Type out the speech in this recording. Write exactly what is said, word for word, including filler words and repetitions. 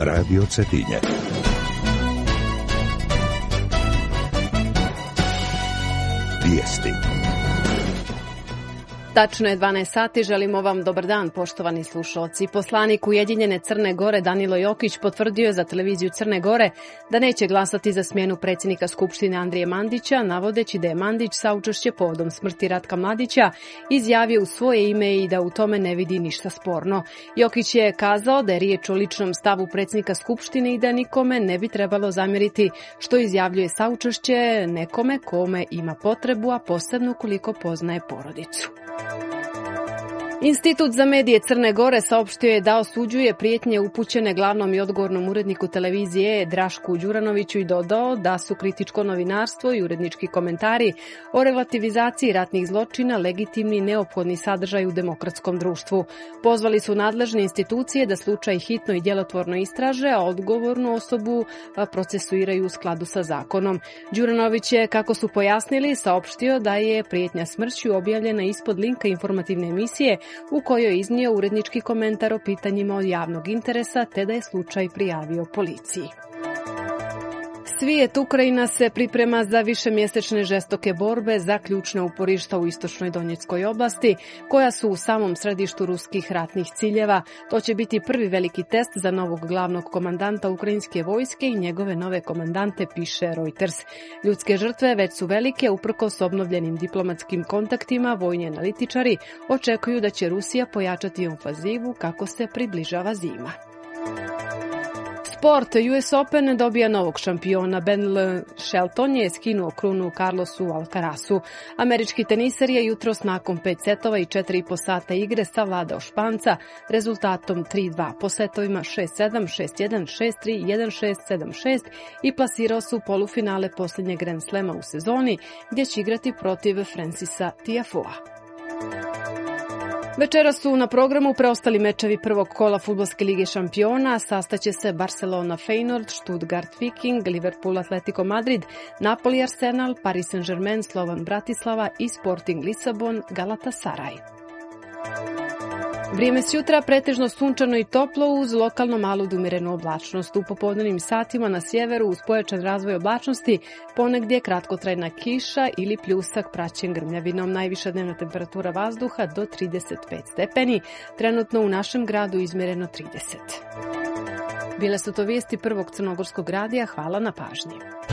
Radio Cetinje. Vijesti. Tačno je dvanaest sati, želimo vam dobar dan, poštovani slušalci. Poslanik Ujedinjene Crne Gore Danilo Jokić potvrdio je za televiziju Crne Gore da neće glasati za smjenu predsjednika Skupštine Andrije Mandića, navodeći da je Mandić saučešće povodom smrti Ratka Mladića izjavio u svoje ime i da u tome ne vidi ništa sporno. Jokić je kazao da je riječ o ličnom stavu predsjednika Skupštine i da nikome ne bi trebalo zamjeriti što izjavljuje saučešće nekome kome ima potrebu, a posebno koliko poznaje porodicu. Institut za medije Crne Gore saopštio je da osuđuje prijetnje upućene glavnom i odgovornom uredniku televizije Drašku Đuranoviću i dodao da su kritičko novinarstvo i urednički komentari o relativizaciji ratnih zločina legitimni i neophodni sadržaj u demokratskom društvu. Pozvali su nadležne institucije da slučaj hitno i djelotvorno istraže, a odgovornu osobu procesuiraju u skladu sa zakonom. Đuranović je, kako su pojasnili, saopštio da je prijetnja smrću objavljena ispod linka informativne emisije u kojoj je iznio urednički komentar o pitanjima od javnog interesa, te da je slučaj prijavio policiji. Svijet Ukrajina se priprema za višemjesečne žestoke borbe za ključna uporišta u istočnoj Donjeckoj oblasti, koja su u samom središtu ruskih ratnih ciljeva. To će biti prvi veliki test za novog glavnog komandanta ukrajinske vojske i njegove nove komandante, piše Reuters. Ljudske žrtve već su velike, uprkos obnovljenim diplomatskim kontaktima, vojni analitičari očekuju da će Rusija pojačati ofanzivu kako se približava zima. Sport. U S Open dobija novog šampiona. Ben Shelton je skinuo krunu Carlosu Alcarazu. Američki teniser je jutros nakon pet setova i četiri i po sata igre savladao Španca rezultatom tri dva po setovima šest sedam, šest jedan, šest tri, jedan šest, sedam šest i plasirao se u polufinale posljednjeg Grand Slema u sezoni, gdje će igrati protiv Francisa Tiafoea. Večera su na programu preostali mečevi prvog kola Fudbalske lige šampiona. Sastaće se Barcelona Feyenoord, Stuttgart Viking, Liverpool Atletico Madrid, Napoli Arsenal, Paris Saint-Germain Slovan Bratislava i Sporting Lisabon Galatasaray. Vrijeme s jutra pretežno sunčano i toplo uz lokalno malu do umjerenu oblačnost. U popodnevnim satima na sjeveru uz pojačan razvoj oblačnosti ponegdje kratkotrajna kiša ili pljusak praćen grmljavinom. Najviša dnevna temperatura vazduha do trideset pet stepeni. Trenutno u našem gradu izmjereno trideset. Bile su to vijesti prvog crnogorskog radija. Hvala na pažnji.